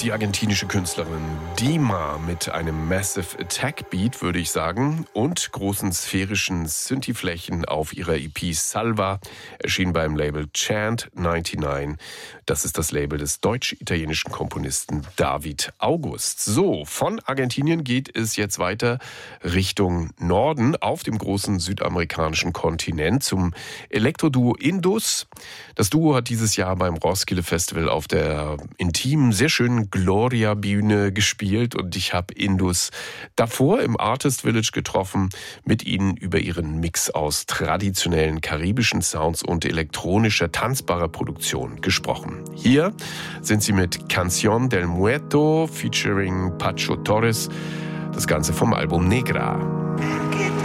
Die argentinische Künstlerin Dima mit einem Massive Attack Beat, würde ich sagen, und großen sphärischen Synthi-Flächen auf ihrer EP Salva erschien beim Label Chant 99. Das ist das Label des deutsch-italienischen Komponisten David August. So, von Argentinien geht es jetzt weiter Richtung Norden auf dem großen südamerikanischen Kontinent zum Elektroduo Indus. Das Duo hat dieses Jahr beim Roskilde Festival auf der intimen, sehr schönen Gloria-Bühne gespielt und ich habe Indus davor im Artist Village getroffen, mit ihnen über ihren Mix aus traditionellen karibischen Sounds und elektronischer, tanzbarer Produktion gesprochen. Hier sind sie mit Canción del Muerto featuring Pacho Torres, das Ganze vom Album Negra.